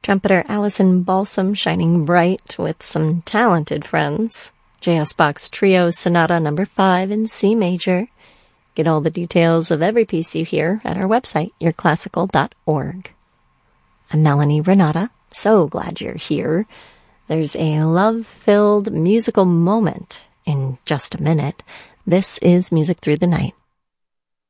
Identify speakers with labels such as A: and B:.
A: Trumpeter Allison Balsam shining bright with some talented friends. J.S. Bach's Trio Sonata No. 5 in C major. Get all the details of every piece you hear at our website, yourclassical.org. I'm Melanie Renata. So glad you're here. There's a love-filled musical moment in just a minute. This is Music Through the Night.